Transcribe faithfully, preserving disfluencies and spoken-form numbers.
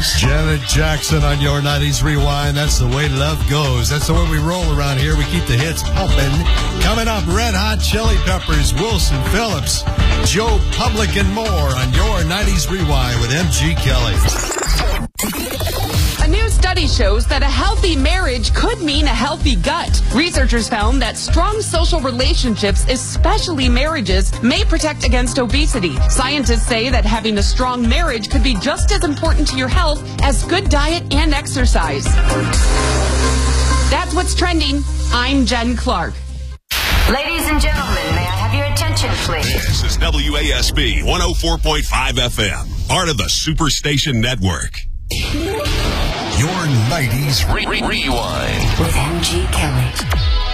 Janet Jackson on your nineties Rewind. That's the way love goes. That's the way we roll around here. We keep the hits pumping. Coming up, Red Hot Chili Peppers, Wilson Phillips, Joe Public, and more on your nineties Rewind with M G Kelly. A new study shows that a healthy marriage could mean a healthy gut. Researchers found that strong social relationships, especially marriages, may protect against obesity. Scientists say that having a strong marriage could be just as important to your health as good diet and exercise. That's what's trending. I'm Jen Clark. Ladies and gentlemen, may I have your attention, please? This is W A S B one oh four point five F M, part of the Superstation Network. Your nineties Re- Re- Rewind with M G Kelly.